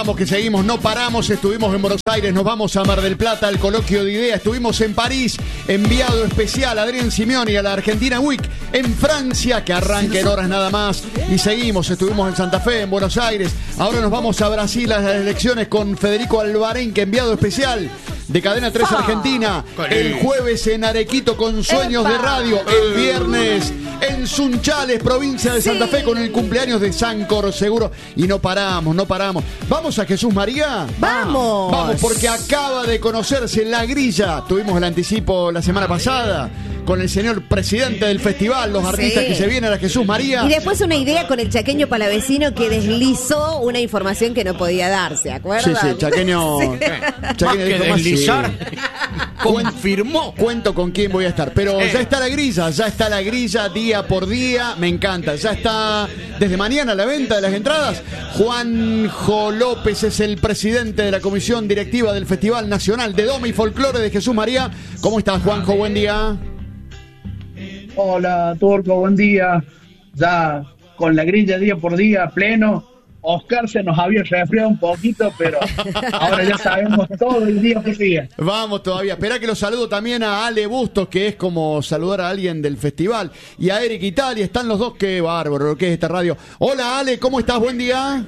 Vamos que seguimos, no paramos, estuvimos en Buenos Aires, nos vamos a Mar del Plata, al coloquio de ideas, estuvimos en París, enviado especial Adrián Simeoni a la Argentina Week, en Francia, que arranca en horas nada más, y seguimos, estuvimos en Santa Fe, en Buenos Aires, ahora nos vamos a Brasil a las elecciones con Federico Alvarenque, que enviado especial de Cadena 3 Argentina, el jueves en Arequito con Sueños de Radio, el viernes en Sunchales, provincia de Santa Fe, con el cumpleaños de Sancor Seguro, y no paramos. ¿Vamos a Jesús María? Vamos, porque acaba de conocerse la grilla. Tuvimos el anticipo la semana pasada con el señor presidente del festival, los artistas que se vienen a Jesús María. Y después una idea con el chaqueño palavecino que deslizó una información que no podía darse, ¿acuerdan? Sí, chaqueño. Chaqueño dijo más, deslizar. Confirmó. Cuento con quién voy a estar. Pero ya está la grilla día por día. Me encanta. Ya está desde mañana la venta de las entradas. Juanjo López es el presidente de la comisión directiva del Festival Nacional de Doma y Folclore de Jesús María. ¿Cómo estás, Juanjo? Buen día. Hola, Turco, buen día. Ya con la grilla día por día pleno. Oscar se nos había resfriado un poquito, pero ahora ya sabemos todo el día por día. Vamos todavía. Espera que lo saludo también a Ale Bustos, que es como saludar a alguien del festival. Y a Eric Italia, están los dos. Qué bárbaro lo que es esta radio. Hola, Ale, ¿cómo estás? Buen día.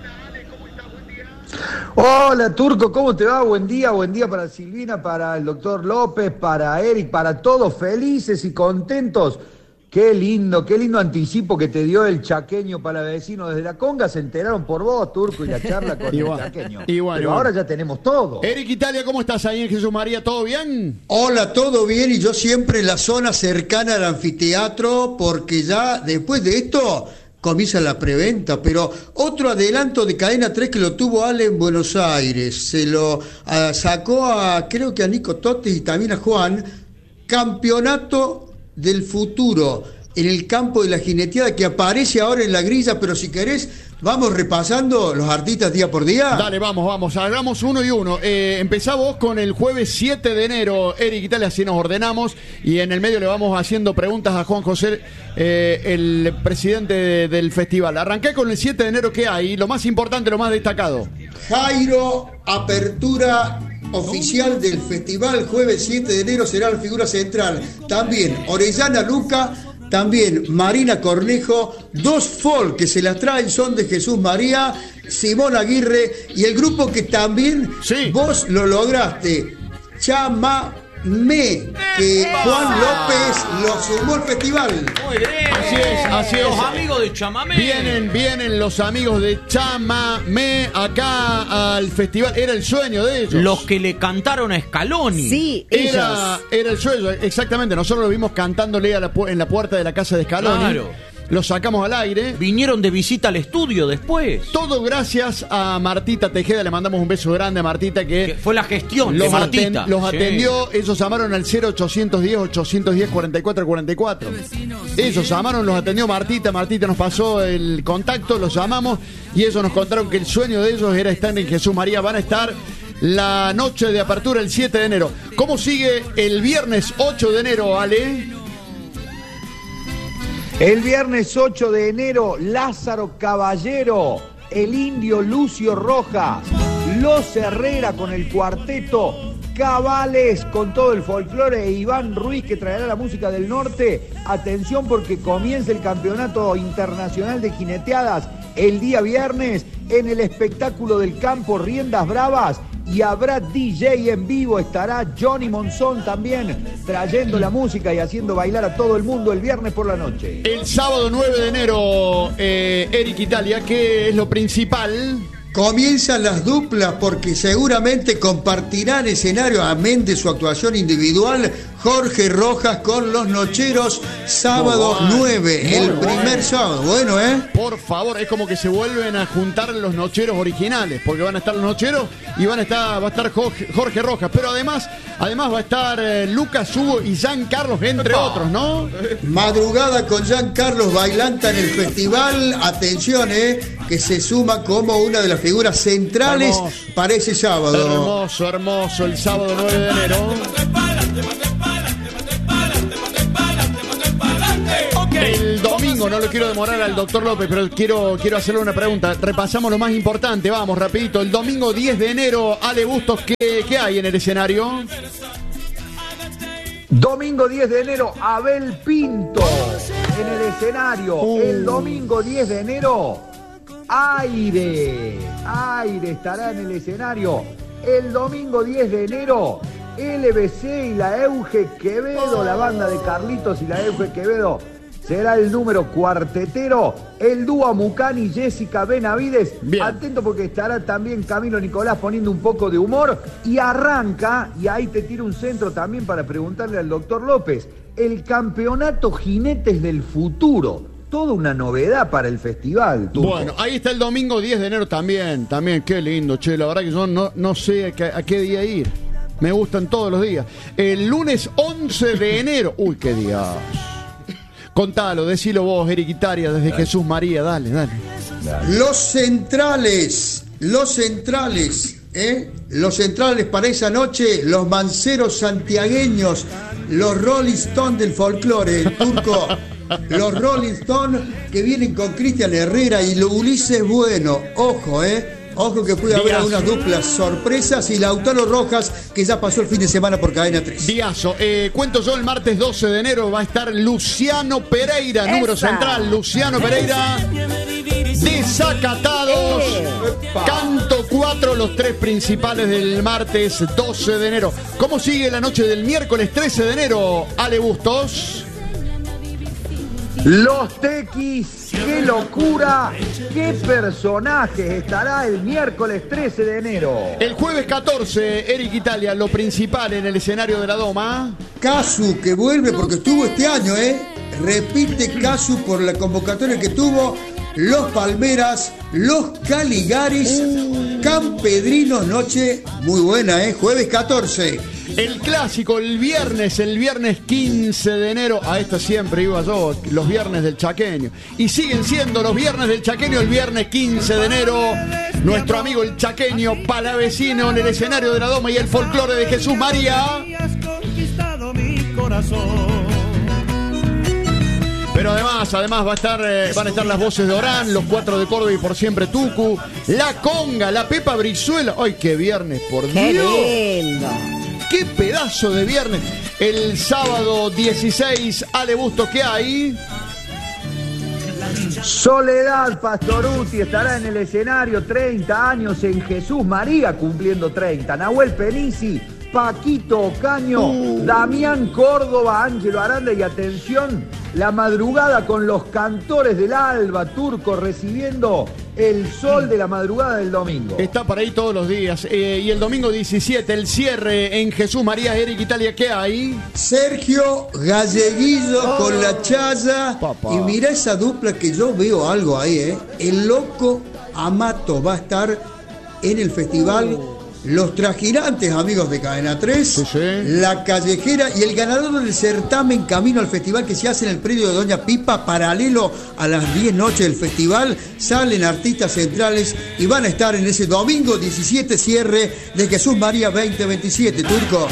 Hola, Turco, ¿cómo te va? Buen día para Silvina, para el doctor López, para Eric, para todos felices y contentos. Qué lindo anticipo que te dio el chaqueño palavecino desde la Conga. Se enteraron por vos, Turco, y la charla con el chaqueño. Pero ahora ya tenemos todo. Eric Italia, ¿cómo estás ahí en Jesús María? ¿Todo bien? Hola, todo bien, y yo siempre en la zona cercana al anfiteatro, porque ya después de esto comienza la preventa. Pero otro adelanto de Cadena 3 que lo tuvo Ale en Buenos Aires, se lo sacó creo que a Nico Totti y también a Juan, Campeonato del Futuro en el campo de la jineteada, que aparece ahora en la grilla. Pero si querés, vamos repasando los artistas día por día. Dale, vamos, hagamos uno y uno. Empezá vos con el jueves 7 de enero, Eric y tal, así nos ordenamos, y en el medio le vamos haciendo preguntas a Juan José, el presidente del festival. Arranqué con el 7 de enero, ¿qué hay? Lo más importante, lo más destacado. Jairo, apertura oficial del festival, jueves 7 de enero será la figura central. También Orellana Luca, también Marina Cornejo, dos folk que se las traen son de Jesús María, Simón Aguirre, y el grupo que también vos lo lograste, Chamamé, que Juan López lo sumó al festival. Muy bien. Así es. Los amigos de Chamamé. Vienen los amigos de Chamamé acá al festival. Era el sueño de ellos. Los que le cantaron a Scaloni. Sí, Era el sueño, exactamente. Nosotros lo vimos cantándole en la puerta de la casa de Scaloni. Claro. Los sacamos al aire. Vinieron de visita al estudio después. Todo gracias a Martita Tejeda. Le mandamos un beso grande a Martita, que fue la gestión de Martita. Los atendió. Ellos llamaron al 0810-810-4444. Ellos llamaron, los atendió Martita. Martita nos pasó el contacto, los llamamos y ellos nos contaron que el sueño de ellos era estar en Jesús María. Van a estar la noche de apertura el 7 de enero. ¿Cómo sigue el viernes 8 de enero, Ale? El viernes 8 de enero, Lázaro Caballero, el Indio Lucio Rojas, Los Herrera con el cuarteto, Cabales con todo el folclore, e Iván Ruiz, que traerá la música del norte. Atención, porque comienza el campeonato internacional de jineteadas el día viernes en el espectáculo del campo Riendas Bravas, y habrá DJ en vivo. Estará Johnny Monzón también trayendo la música y haciendo bailar a todo el mundo el viernes por la noche. El sábado 9 de enero, Eric Italia, ¿qué es lo principal? Comienzan las duplas, porque seguramente compartirán escenario, amén de su actuación individual, Jorge Rojas con Los Nocheros, sábado 9, el primer sábado. Bueno, Por favor, es como que se vuelven a juntar los Nocheros originales, porque van a estar los Nocheros y va a estar Jorge Rojas, pero además va a estar Lucas Hugo y Jean Carlos, entre otros, ¿no? Madrugada con Jean Carlos Bailanta en el festival. Atención, que se suma como una de las figuras centrales para ese sábado. Hermoso, el sábado 9 de enero. El domingo domingo, no lo quiero demorar al doctor López, pero quiero hacerle una pregunta. Repasamos lo más importante, vamos, rapidito. El domingo 10 de enero, Ale Bustos, ¿qué hay en el escenario? Domingo 10 de enero, Abel Pinto en el escenario. El domingo 10 de enero, Aire estará en el escenario. El domingo 10 de enero, LBC y la Euge Quevedo, la banda de Carlitos y la Euge Quevedo, será el número cuartetero. El dúo Mucani y Jessica Benavides. Bien. Atento porque estará también Camilo Nicolás poniendo un poco de humor. Y arranca, y ahí te tiro un centro también para preguntarle al doctor López, el campeonato Jinetes del Futuro. Toda una novedad para el festival. Turco. Bueno, ahí está el domingo 10 de enero también, qué lindo, che, la verdad que yo no sé a qué día ir. Me gustan todos los días. El lunes 11 de enero, uy, qué día. Contalo, decilo vos, Eric Itaria, desde Jesús María, dale. Los centrales, para esa noche, los manceros santiagueños, los Rolling Stones del folclore, el Turco. Los Rolling Stones que vienen con Cristian Herrera y lo Ulises Bueno. Ojo, Ojo que puede haber algunas duplas sorpresas y Lautaro Rojas, que ya pasó el fin de semana por Cadena 3. Diazo. Cuento yo, el martes 12 de enero va a estar Luciano Pereira, número central. Luciano Pereira, Desacatados. Canto 4, los tres principales del martes 12 de enero. ¿Cómo sigue la noche del miércoles 13 de enero, Ale Bustos? Los Tequis, qué locura, qué personajes estará el miércoles 13 de enero. El jueves 14, Eric Italia, lo principal en el escenario de la Doma. Casu, que vuelve porque estuvo este año, repite Casu por la convocatoria que tuvo. Los Palmeras, los Caligaris, Campedrinos, noche muy buena, jueves 14. El clásico, el viernes 15 de enero. A esta siempre iba yo, los viernes del Chaqueño. Y siguen siendo los viernes del Chaqueño, el viernes 15 de enero. Nuestro amigo el Chaqueño Palavecino en el escenario de la Doma y el folclore de Jesús María. Has conquistado mi corazón. Pero además van a estar las voces de Orán, los cuatro de Córdoba y por siempre Tucu, la Conga, la Pepa Brizuela. ¡Ay, qué viernes, por ¡Qué Dios! lindo! ¡Qué pedazo de viernes! El sábado 16, Ale Bustos, ¿qué hay? Soledad Pastoruti estará en el escenario, 30 años en Jesús María, cumpliendo 30. Nahuel Penisi, Paquito Ocaño, Damián Córdoba, Ángelo Aranda y atención, la madrugada con los cantores del Alba, Turco, recibiendo el sol de la madrugada del domingo. Está para ahí todos los días. Y el domingo 17, el cierre en Jesús María, Eric Italia, ¿qué hay? Sergio Galleguillo con la Chaya. Papá. Y mira esa dupla que yo veo algo ahí, El Loco Amato va a estar en el festival. Los Trajirantes, amigos de Cadena 3, sí. La Callejera y el ganador del certamen camino al festival que se hace en el predio de Doña Pipa, paralelo a las 10 noches del festival, salen artistas centrales y van a estar en ese domingo 17 cierre de Jesús María 2027, Turco.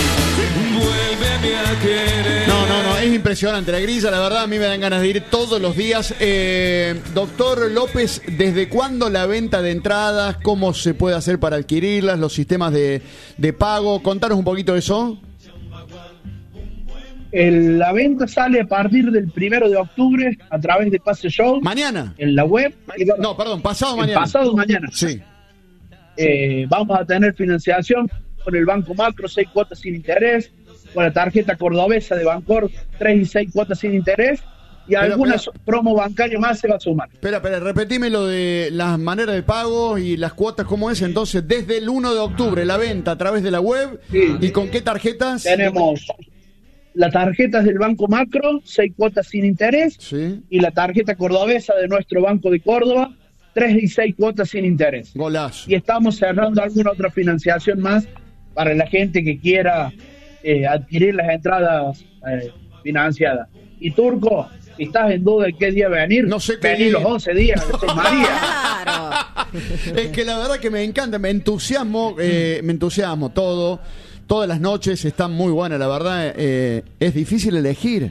No, es impresionante la grilla, la verdad a mí me dan ganas de ir todos los días. Doctor López, ¿desde cuándo la venta de entradas? ¿Cómo se puede hacer para adquirirlas? ¿Los sistemas de pago? Contanos un poquito de eso. La venta sale a partir del 1 de octubre a través de Pase Show. ¿Mañana? En la web. No, perdón, pasado mañana. Pasado mañana. Sí. Vamos a tener financiación con el Banco Macro, 6 cuotas sin interés. Con la tarjeta cordobesa de Bancor, 3 y 6 cuotas sin interés. Y algunas promo bancario más se va a sumar. Espera, repetime lo de las maneras de pago y las cuotas, ¿cómo es? Entonces, desde el 1 de octubre, la venta a través de la web. Sí. ¿Y con qué tarjetas? Tenemos las tarjetas del Banco Macro, 6 cuotas sin interés. Sí. Y la tarjeta cordobesa de nuestro Banco de Córdoba, 3 y 6 cuotas sin interés. Golazo. Y estamos cerrando alguna otra financiación más para la gente que quiera adquirir las entradas financiadas. Y Turco, si estás en duda de qué día venir, no sé venir los 11 días de Jesús María. Claro. Es que la verdad que me encanta, me entusiasmo todo. Todas las noches están muy buenas, la verdad. Es difícil elegir.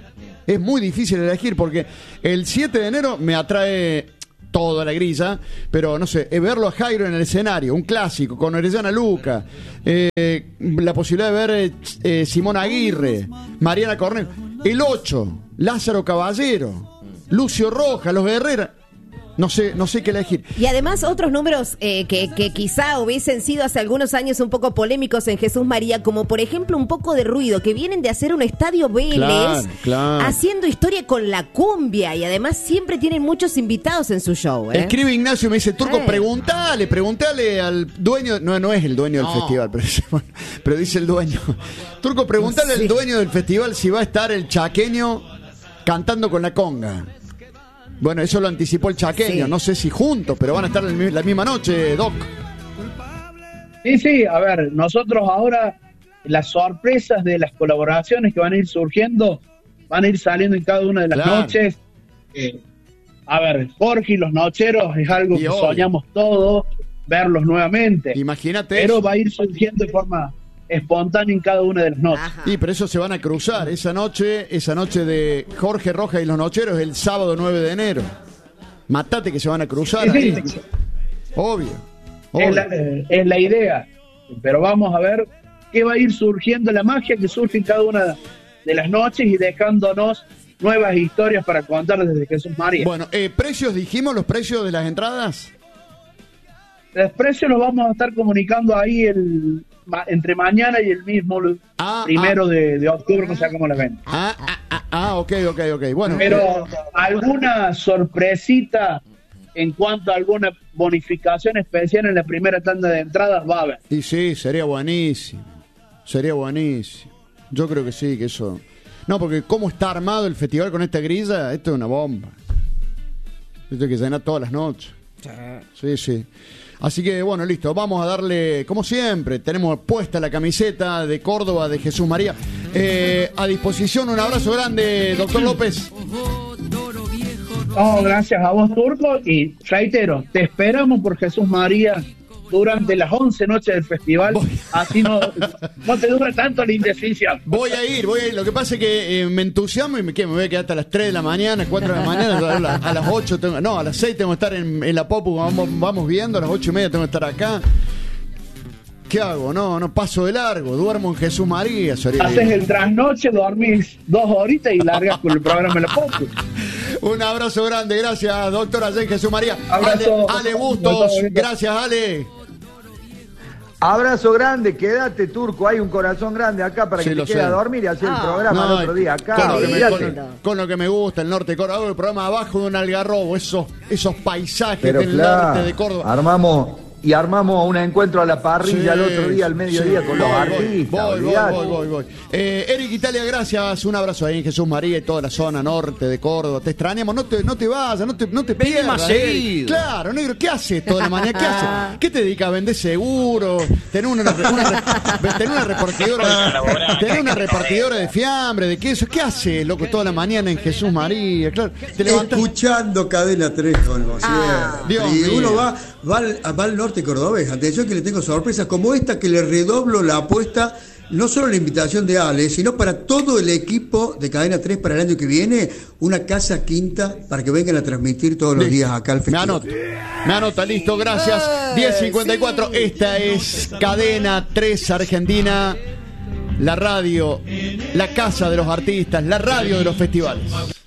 Es muy difícil elegir porque el 7 de enero me atrae toda la grilla, pero no sé, verlo a Jairo en el escenario, un clásico, con Orellana Luca, la posibilidad de ver Simón Aguirre, Mariana Cornejo. El 8, Lázaro Caballero, Lucio Rojas, Los Guerreros. No sé qué elegir. Y además otros números que quizá hubiesen sido hace algunos años un poco polémicos en Jesús María, como por ejemplo Un Poco de Ruido, que vienen de hacer un estadio Vélez, claro. haciendo historia con la cumbia, y además siempre tienen muchos invitados en su show. Escribe Ignacio, me dice, Turco, pregúntale al dueño, no es el dueño del festival, pero dice el dueño. Turco, pregúntale al dueño del festival si va a estar el chaqueño cantando con la conga. Bueno, eso lo anticipó el chaqueño, no sé si juntos, pero van a estar la misma noche, Doc. Sí, a ver, nosotros ahora, las sorpresas de las colaboraciones que van a ir surgiendo, van a ir saliendo en cada una de las noches. A ver, Jorge y los Nocheros es algo que soñamos todos, verlos nuevamente. Imagínate. Pero va a ir surgiendo de forma espontánea en cada una de las noches. Sí, pero eso se van a cruzar. Esa noche de Jorge Rojas y los Nocheros es el sábado 9 de enero. Matate que se van a cruzar ahí. Obvio. Es la idea. Pero vamos a ver qué va a ir surgiendo, la magia que surge en cada una de las noches y dejándonos nuevas historias para contar desde Jesús María. Bueno, precios, dijimos los precios de las entradas. Los precios los vamos a estar comunicando ahí entre mañana y el mismo primero de octubre, que sacamos la venta. Ok. Bueno, pero alguna sorpresita en cuanto a alguna bonificación especial en la primera tanda de entradas va a haber. Y sí, sería buenísimo. Yo creo que sí, que eso. No, porque cómo está armado el festival con esta grilla, esto es una bomba. Esto hay que llenar todas las noches. Sí. Así que, bueno, listo, vamos a darle, como siempre, tenemos puesta la camiseta de Córdoba de Jesús María. A disposición, un abrazo grande, doctor López. Gracias a vos, Turco, y reitero, te esperamos por Jesús María durante las 11 noches del festival, así no te dura tanto la indecisión. Voy a ir, lo que pasa es que me entusiasmo y me voy a quedar hasta las 3 de la mañana, 4 de la mañana, a las 8, a las 6 tengo que estar en la Popu, vamos viendo, a las 8:30 tengo que estar acá. ¿Qué hago? No paso de largo, duermo en Jesús María. Haces el trasnoche, dormís 2 horitas y largas con el programa en la Popu. Un abrazo grande, gracias, doctor, allá en Jesús María. Abrazo. Ale Bustos, gracias, Ale. Abrazo grande, quédate, Turco, hay un corazón grande acá para que te quede a dormir y hacer el programa el otro día acá. Con lo que me gusta el norte de Córdoba, el programa abajo de un algarrobo, esos paisajes del norte de Córdoba. Armamos un encuentro a la parrilla el otro día, al mediodía, con los artistas. Voy. Eric Italia, gracias. Un abrazo ahí en Jesús María y toda la zona norte de Córdoba. Te extrañamos, no te vayas, no te pierdas. Más seguido. Claro, negro, ¿qué haces toda la mañana? ¿Qué haces? ¿Qué te dedicas a vender seguros? Tener una repartidora de fiambre, de queso. ¿Qué haces, loco, toda la mañana en Jesús María? Claro, te levantás escuchando Cadena 3 con vos. Y uno va al norte cordobés. Atención que le tengo sorpresas como esta, que le redoblo la apuesta, no solo la invitación de Ale, sino para todo el equipo de Cadena 3 para el año que viene, una casa quinta para que vengan a transmitir todos los días acá al festival. Me anota, listo, gracias. 10:54, esta es Cadena 3 Argentina, la radio, la casa de los artistas, la radio de los festivales.